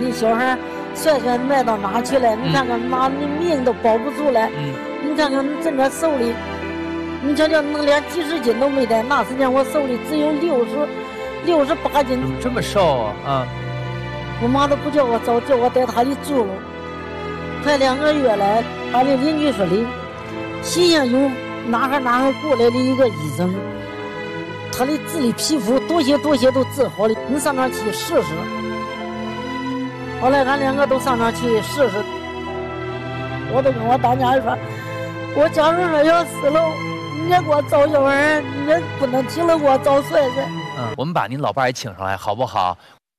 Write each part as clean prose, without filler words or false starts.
的小孩摔个卖到哪去了？你看看拿你命都保不住了。你看看你这点手里，你瞧瞧，那连几十斤都没带。那时间我手里只有68斤。 这么瘦啊？ 我妈都不叫我走，叫我带她的住了。快2个月了，俺的邻居说的，新乡有哪儿过来的一个医生，他的治理皮肤多些都治好了，你上那儿去试试。后来俺2个都上那儿去试试，我都跟我当家人说，我假如说要死了，你也给我找小孩，你也不能停了给我找帅哥。 我们把您老伴儿也请上来，好不好？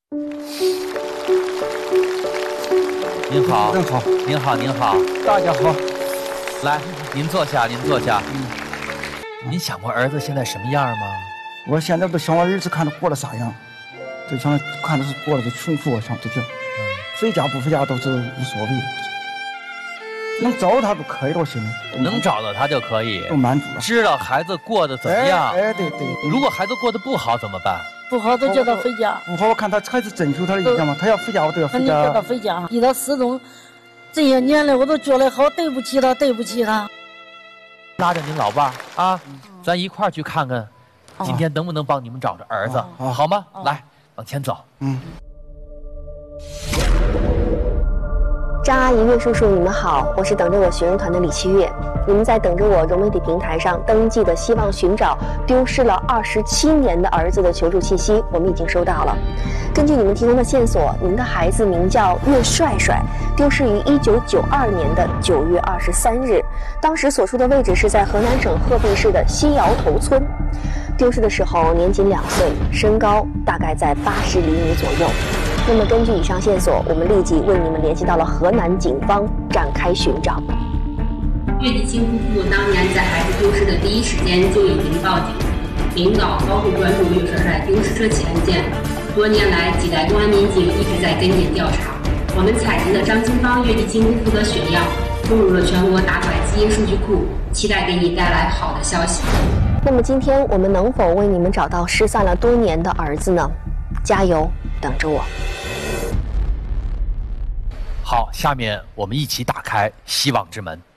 您好，您好， 大家好。 来，您坐下。您想过儿子现在什么样吗？ 我现在都想我儿子看他过得啥样，就想看他是过得是穷富，想这就，回家不回家都是无所谓，能找他都可以了，我心里能找到他就可以， 都满足了。 知道孩子过得怎么样？ 对。 如果孩子过得不好怎么办？ 不好都叫他回家。 不好，我看他还是征求他的意见嘛，他要回家我都要回家。 叫他回家，逼他始终这些年来我都觉得好对不起他。 拉着您老伴儿啊，咱一块儿去看看，今天能不能帮你们找着儿子，好吗？来，往前走。 张阿姨、岳叔叔，你们好，我是等着我学人团的李七月。你们在等着我融媒体平台上登记的希望寻找丢失了27年的儿子的求助信息，我们已经收到了。根据你们提供的线索，您的孩子名叫岳帅帅，丢失于1992年的9月23日，当时所处的位置是在河南省鹤壁市的西窑头村。丢失的时候年仅2岁，身高大概在80厘米左右。那么根据以上线索，我们立即为你们联系到了河南警方，展开寻找。 岳继清夫妇当年在孩子丢失的第一时间就已经报警，领导高度关注岳帅帅丢失车起案件。多年来，几代公安民警一直在跟进调查。我们采集了张清芳、岳继清夫妇的血样，录入了全国打拐基因数据库，期待给你带来好的消息。 那么今天我们能否为你们找到失散了多年的儿子呢？加油，等着我。 好，下面我们一起打开希望之门。